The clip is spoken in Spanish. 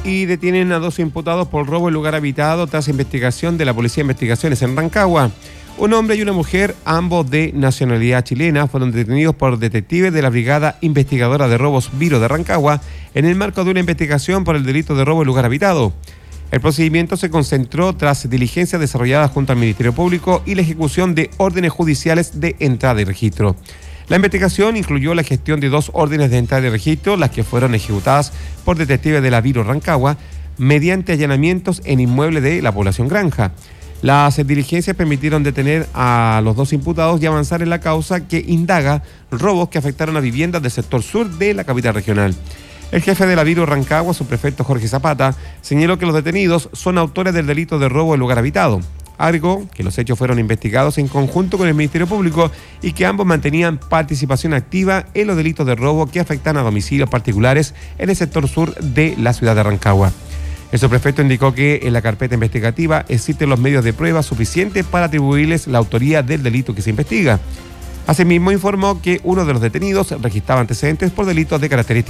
Y detienen a 2 imputados por robo en lugar habitado tras investigación de la Policía de Investigaciones en Rancagua. Un hombre y una mujer, ambos de nacionalidad chilena, fueron detenidos por detectives de la Brigada Investigadora de Robos Viro de Rancagua en el marco de una investigación por el delito de robo en lugar habitado. El procedimiento se concentró tras diligencias desarrolladas junto al Ministerio Público y la ejecución de órdenes judiciales de entrada y registro. La investigación incluyó la gestión de 2 órdenes de entrada y registro, las que fueron ejecutadas por detectives de la Viro Rancagua, mediante allanamientos en inmuebles de la población Granja. Las diligencias permitieron detener a los 2 imputados y avanzar en la causa que indaga robos que afectaron a viviendas del sector sur de la capital regional. El jefe de la Viro Rancagua, subprefecto Jorge Zapata, señaló que los detenidos son autores del delito de robo en lugar habitado. Agregó que los hechos fueron investigados en conjunto con el Ministerio Público y que ambos mantenían participación activa en los delitos de robo que afectan a domicilios particulares en el sector sur de la ciudad de Rancagua. El subprefecto indicó que en la carpeta investigativa existen los medios de prueba suficientes para atribuirles la autoría del delito que se investiga. Asimismo, informó que uno de los detenidos registraba antecedentes por delitos de características